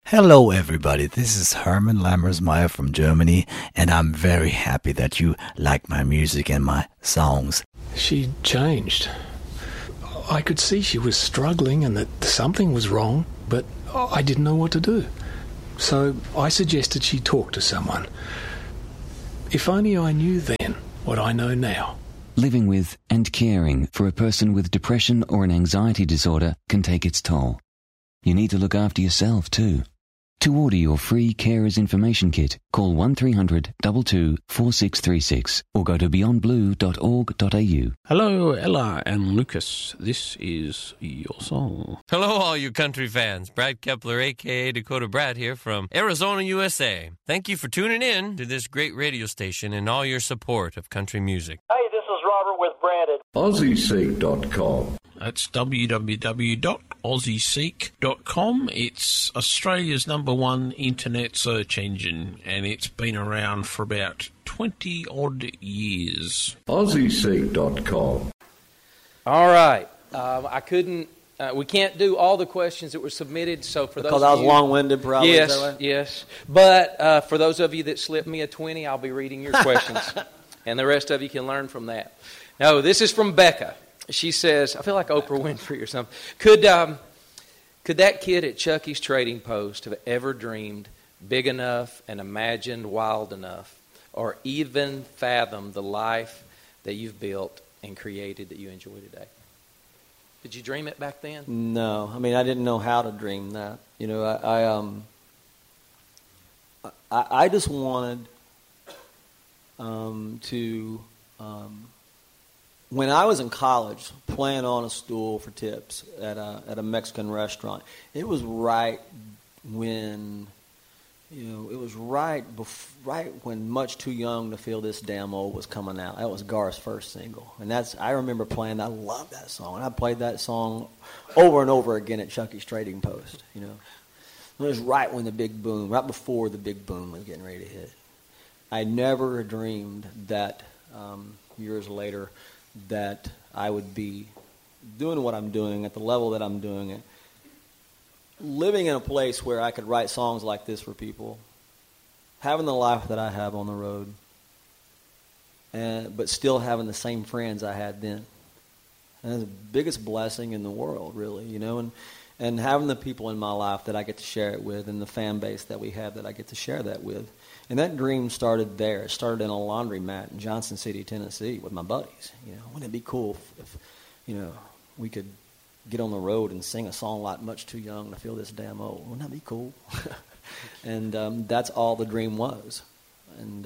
Hello, everybody. This is Herman Lammersmeyer from Germany, and I'm very happy that you like my music and my songs. She changed. I could see she was struggling and that something was wrong, but I didn't know what to do. So I suggested she talk to someone. If only I knew then what I know now. Living with and caring for a person with depression or an anxiety disorder can take its toll. You need to look after yourself too. To order your free Carers Information Kit, call 1300 22 4636 or go to beyondblue.org.au. Hello, Ella and Lucas. This is your song. Hello, all you country fans. Brad Kepler, a.k.a. Dakota Brad here from Arizona, USA. Thank you for tuning in to this great radio station and all your support of country music. Hey, this is Robert with Branded. AussieSeek.com. That's www.aussieseek.com. It's Australia's #1 internet search engine, and it's been around for about 20-odd years. AussieSeek.com. All right. I couldn't... we can't do all the questions that were submitted, so for because those I of was you... long-winded, probably. Yes, Is that right? yes. But for those of you that slipped me a 20, I'll be reading your questions, and the rest of you can learn from that. No, this is from Becca. She says, I feel like Oprah Winfrey or something. Could that kid at Chucky's Trading Post have ever dreamed big enough and imagined wild enough, or even fathomed the life that you've built and created that you enjoy today? Did you dream it back then? No, I mean I didn't know how to dream that. You know, I just wanted to. When I was in college, playing on a stool for tips at a Mexican restaurant, it was right when, it was right when Much Too Young to Feel This Damn Old was coming out. That was Garth's first single, and I remember playing. I loved that song, and I played that song over and over again at Chucky's Trading Post. It was right when the big boom, right before the big boom was getting ready to hit. I never dreamed that years later that I would be doing what I'm doing at the level that I'm doing it, living in a place where I could write songs like this for people, having the life that I have on the road, but still having the same friends I had then. And that's the biggest blessing in the world, really, and having the people in my life that I get to share it with, and the fan base that we have that I get to share that with. And that dream started there. It started in a laundromat in Johnson City, Tennessee, with my buddies. Wouldn't it be cool if we could get on the road and sing a song like Much Too Young to Feel This Damn Old? Wouldn't that be cool? And that's all the dream was. And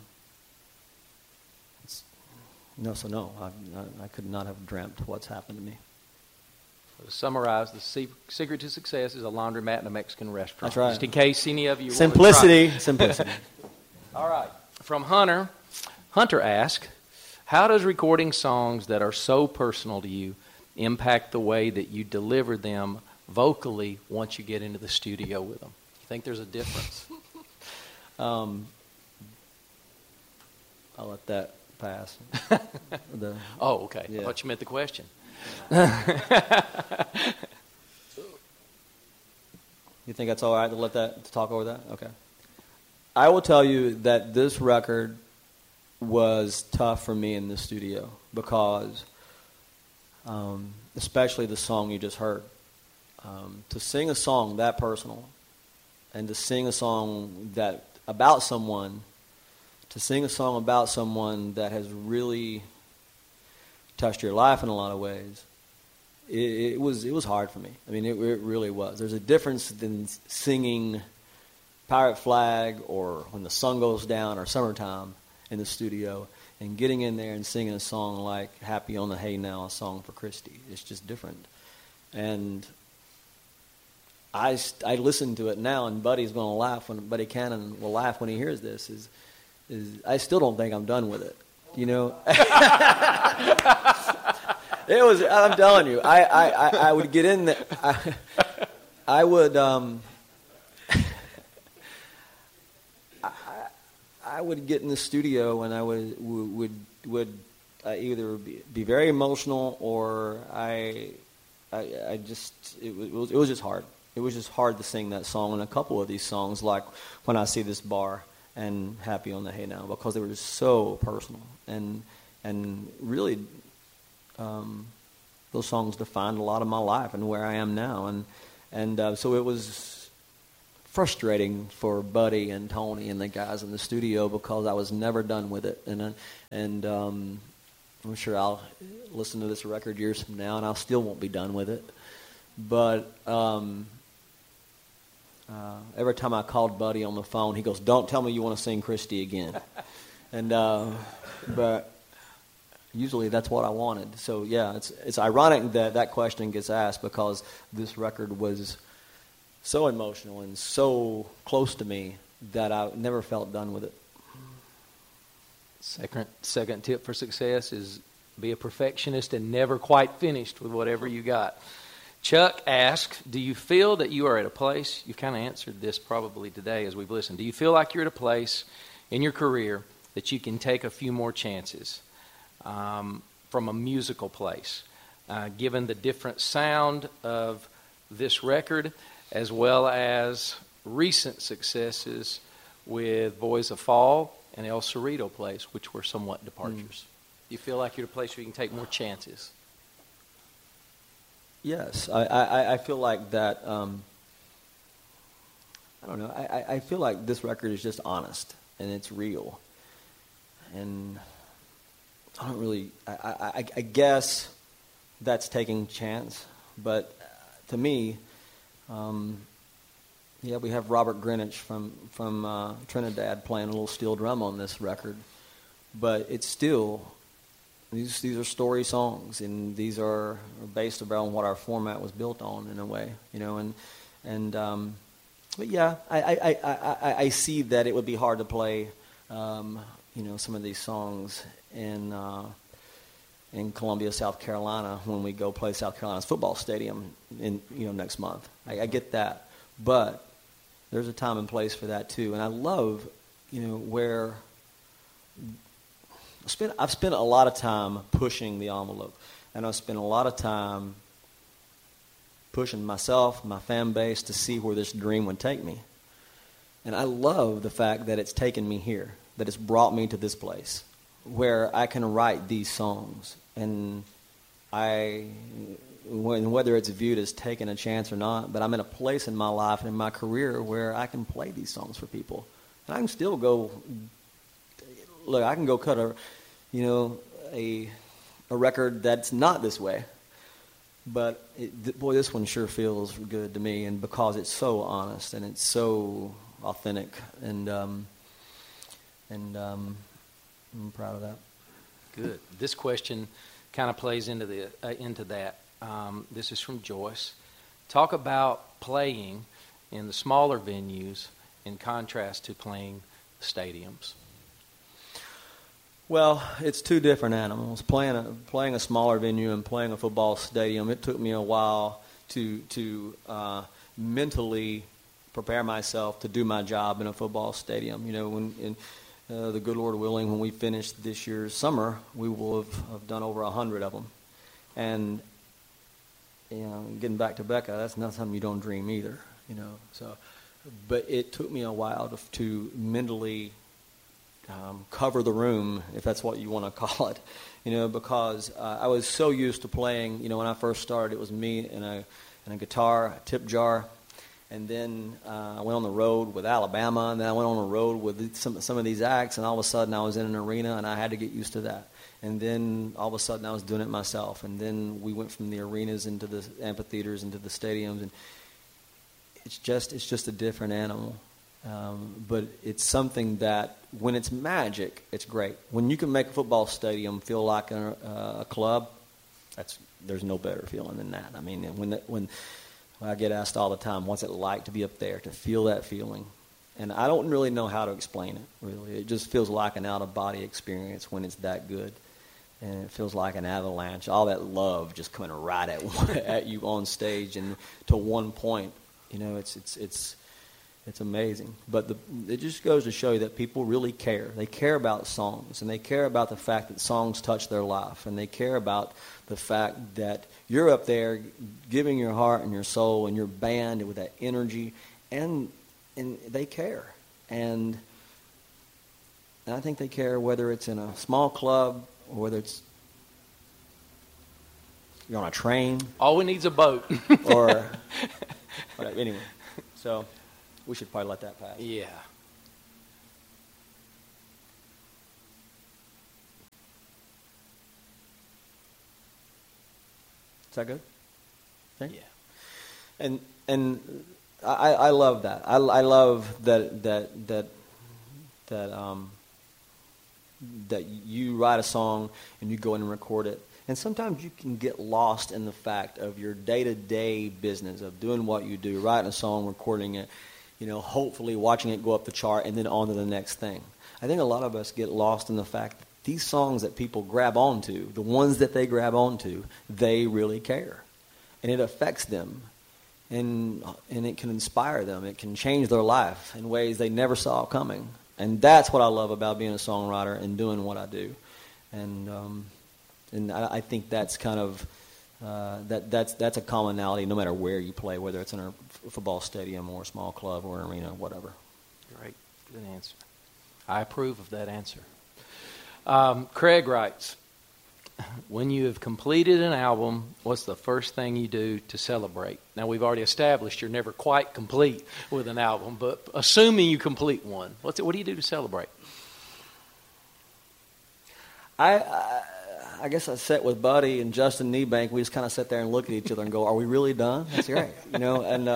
I could not have dreamt what's happened to me. To summarize, the secret to success is a laundromat and a Mexican restaurant. That's right. Just in case any of you Simplicity. All right. From Hunter. Hunter asks, how does recording songs that are so personal to you impact the way that you deliver them vocally once you get into the studio with them? You think there's a difference? I'll let that pass. Oh, okay. Yeah. I thought you meant the question. You think that's all right to talk over that? Okay. I will tell you that this record was tough for me in the studio because, especially the song you just heard, to sing a song that personal, and to sing a song about someone that has really touched your life in a lot of ways. It was hard for me. I mean, it really was. There's a difference than singing Pirate Flag or When the Sun Goes Down or Summertime in the studio and getting in there and singing a song like Happy on the Hay Now, a song for Christy. It's just different. And I listen to it now, and Buddy Cannon will laugh when he hears this. I still don't think I'm done with it. It was. I'm telling you, I would get in there. I would. I would get in the studio and I would either be very emotional or it was just hard. it was just hard to sing that song and a couple of these songs, like When I See This Bar and Happy on the Hey Now, because they were just so personal. And really, those songs defined a lot of my life and where I am now. And so it was frustrating for Buddy and Tony and the guys in the studio because I was never done with it. And I'm sure I'll listen to this record years from now and I still won't be done with it. But every time I called Buddy on the phone, he goes, "Don't tell me you want to sing Christy again." And but usually that's what I wanted. So yeah, it's ironic that question gets asked because this record was so emotional and so close to me that I never felt done with it. Second tip for success is be a perfectionist and never quite finished with whatever you got. Chuck asks, do you feel that you are at a place, you've kind of answered this probably today as we've listened, do you feel like you're at a place in your career that you can take a few more chances from a musical place, given the different sound of this record as well as recent successes with Boys of Fall and El Cerrito Place, which were somewhat departures? Do you feel like you're at a place where you can take more chances? Yes, I feel like that. I don't know. I feel like this record is just honest and it's real, and I don't really. I guess that's taking chance, but to me, yeah, we have Robert Greenwich from Trinidad playing a little steel drum on this record, but it's still. These are story songs, and these are based around what our format was built on in a way, you know. But yeah, I see that it would be hard to play, you know, some of these songs in Columbia, South Carolina, when we go play South Carolina's football stadium next month. I get that, but there's a time and place for that too, and I love, where. I've spent a lot of time pushing the envelope, and I've spent a lot of time pushing myself, my fan base, to see where this dream would take me. And I love the fact that it's taken me here, that it's brought me to this place where I can write these songs. And whether it's viewed as taking a chance or not, but I'm in a place in my life and in my career where I can play these songs for people. And I can still go... Look, I can go cut a record that's not this way, but this one sure feels good to me, and because it's so honest and it's so authentic, and I'm proud of that. Good. This question kind of plays into that. This is from Joyce. Talk about playing in the smaller venues in contrast to playing stadiums. Well, it's two different animals. Playing a smaller venue and playing a football stadium, it took me a while to mentally prepare myself to do my job in a football stadium. When the good Lord willing, when we finish this year's summer, we will have done over 100 of them. And getting back to Becca, that's not something you don't dream either. So, but it took me a while to mentally. Cover the room, if that's what you want to call it, because I was so used to playing. When I first started, it was me and a guitar, a tip jar, and then I went on the road with Alabama, and then I went on the road with some of these acts, and all of a sudden I was in an arena, and I had to get used to that. And then all of a sudden I was doing it myself, and then we went from the arenas into the amphitheaters into the stadiums, and it's just a different animal. But it's something that, when it's magic, it's great. When you can make a football stadium feel like a club, there's no better feeling than that. I mean, when I get asked all the time, what's it like to be up there, to feel that feeling? And I don't really know how to explain it, really. It just feels like an out-of-body experience when it's that good. And it feels like an avalanche. All that love just coming right at you on stage, and to one point, It's amazing. But it just goes to show you that people really care. They care about songs, and they care about the fact that songs touch their life, and they care about the fact that you're up there giving your heart and your soul and your band with that energy, and they care. And I think they care whether it's in a small club or whether it's you're on a train. All we need is a boat. Or whatever. Anyway, so we should probably let that pass. Yeah. Is that good? Okay. Yeah. And I love that. I love that you write a song and you go in and record it. And sometimes you can get lost in the fact of your day-to-day business of doing what you do, writing a song, recording it, hopefully watching it go up the chart and then on to the next thing. I think a lot of us get lost in the fact that these songs that people grab onto, the ones that they grab onto, they really care. And it affects them. And it can inspire them. It can change their life in ways they never saw coming. And that's what I love about being a songwriter and doing what I do. And I think that's kind of that's a commonality no matter where you play, whether it's in a football stadium or a small club or an arena, whatever. Great, good answer. I approve of that answer. Craig writes, when you have completed an album, what's the first thing you do to celebrate? Now, we've already established you're never quite complete with an album, but assuming you complete one, what do you do to celebrate? I guess I sat with Buddy and Justin Niebank. We just kind of sit there and look at each other and go, "Are we really done?" That's right, And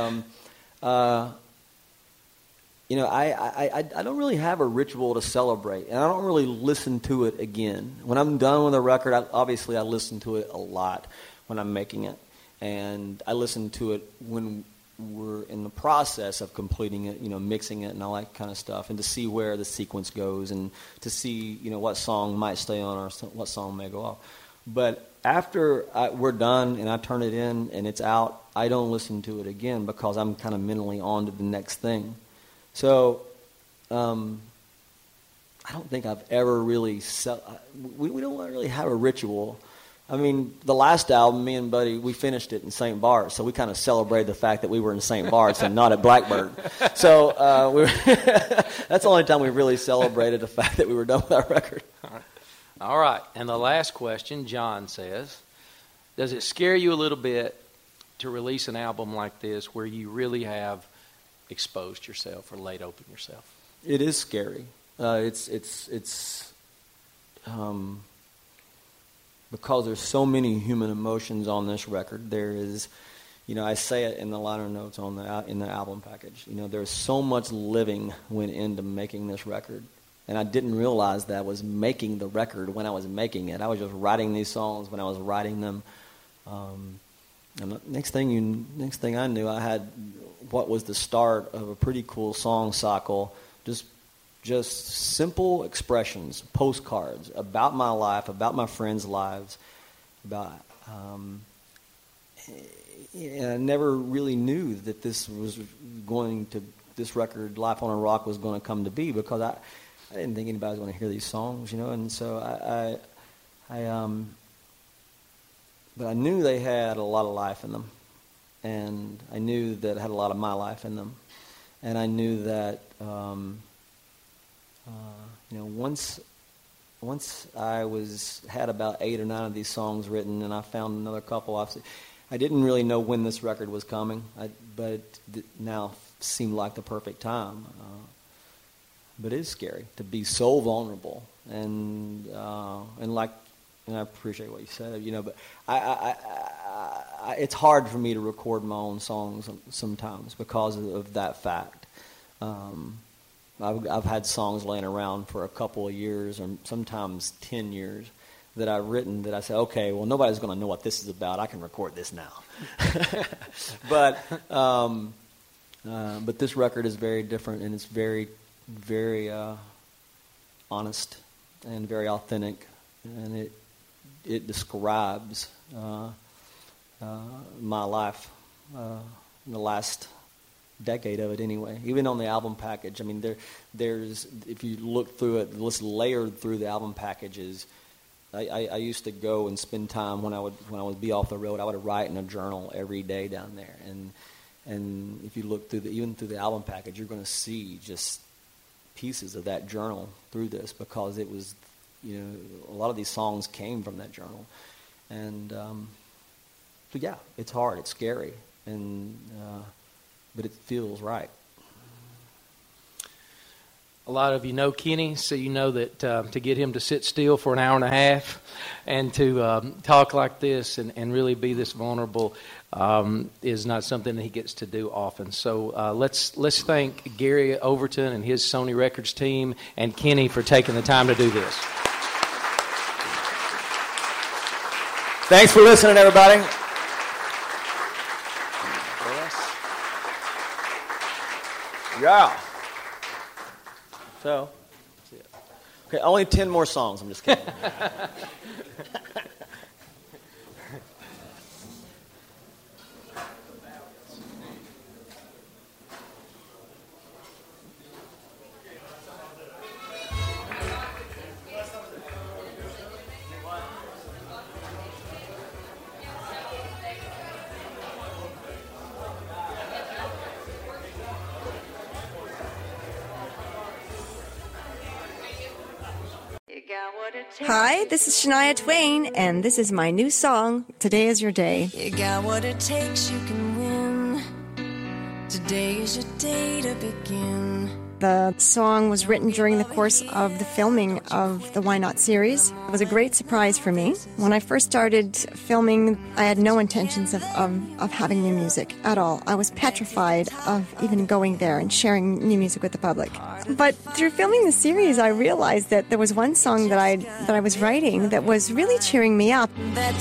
I don't really have a ritual to celebrate, and I don't really listen to it again. When I'm done with a record, I listen to it a lot when I'm making it, and I listen to it when we're in the process of completing it, mixing it and all that kind of stuff, and to see where the sequence goes and to see, what song might stay on or what song may go off. But after we're done and I turn it in and it's out, I don't listen to it again because I'm kind of mentally on to the next thing. So I don't think I've ever really we don't really have a ritual. I mean, the last album, me and Buddy, we finished it in St. Bart's, so we kind of celebrated the fact that we were in St. Bart's and not at Blackbird. So that's the only time we really celebrated the fact that we were done with our record. All right. And the last question, John says, does it scare you a little bit to release an album like this where you really have exposed yourself or laid open yourself? It is scary. Because there's so many human emotions on this record. There is, I say it in the liner notes in the album package. There's so much living went into making this record, and I didn't realize that I was making the record when I was making it. I was just writing these songs when I was writing them. And the next thing I knew, I had what was the start of a pretty cool song cycle. Just simple expressions, postcards about my life, about my friends' lives, about. I never really knew that this record, Life on a Rock, was going to come to be because I didn't think anybody was going to hear these songs, And so but I knew they had a lot of life in them, and I knew that it had a lot of my life in them, and I knew that. Once I had about 8 or 9 of these songs written, and I found another couple. I didn't really know when this record was coming, but it now seemed like the perfect time. But it is scary to be so vulnerable, and I appreciate what you said, But it's hard for me to record my own songs sometimes because of that fact. I've had songs laying around for a couple of years or sometimes 10 years that I've written that I say, okay, well, nobody's going to know what this is about. I can record this now. But this record is very different, and it's very, very honest and very authentic, and it describes my life in the last decade of it anyway. Even on the album package, I mean, there's if you look through it, it's layered through the album packages. I used to go and spend time when I would be off the road. I would write in a journal every day down there, and if you look through even through the album package, you're going to see just pieces of that journal through this, because it was, a lot of these songs came from that journal, and so yeah, it's hard, it's scary, and but it feels right. A lot of you know Kenny, so you know that to get him to sit still for an hour and a half and to talk like this and really be this vulnerable is not something that he gets to do often. So let's thank Gary Overton and his Sony Records team and Kenny for taking the time to do this. Thanks for listening, everybody. Yeah. So, okay, only 10 more songs. I'm just kidding. Hi, this is Shania Twain, and this is my new song, Today Is Your Day. You got what it takes, you can win. Today is your day to begin. The song was written during the course of the filming of the Why Not series. It was a great surprise for me. When I first started filming, I had no intentions of having new music at all. I was petrified of even going there and sharing new music with the public. But through filming the series, I realized that there was one song that I was writing that was really cheering me up.